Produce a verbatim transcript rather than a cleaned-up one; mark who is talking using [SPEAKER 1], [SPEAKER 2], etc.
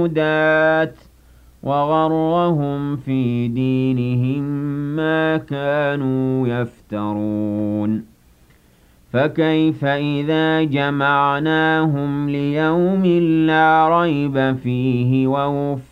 [SPEAKER 1] معدودات وغرهم في دينهم ما كانوا يفترون فكيف إذا جمعناهم ليوم لا ريب فيه ووفيت